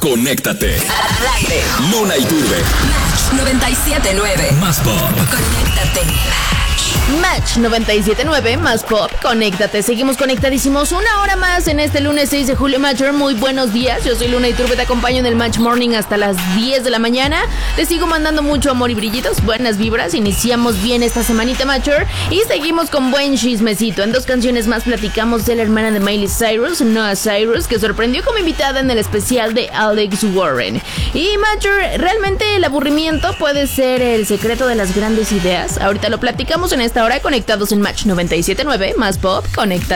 conéctate. Al aire. Luna y Turbe. Match 97.9. Más pop. Conéctate. Match 97.9 más pop, conéctate. Seguimos conectadísimos una hora más en este lunes 6 de julio, Matcher. Muy buenos días, yo soy Luna Iturbe, te acompaño en el Match Morning hasta las 10 de la mañana. Te sigo mandando mucho amor y brillitos, buenas vibras. Iniciamos bien esta semanita, Matcher, y seguimos con buen chismecito. En 2 canciones más platicamos de la hermana de Miley Cyrus, Noah Cyrus, que sorprendió como invitada en el especial de Alex Warren. Y Matcher, realmente el aburrimiento puede ser el secreto de las grandes ideas. Ahorita lo platicamos en esta hora, conectados en Match 97.9 más pop, conecta.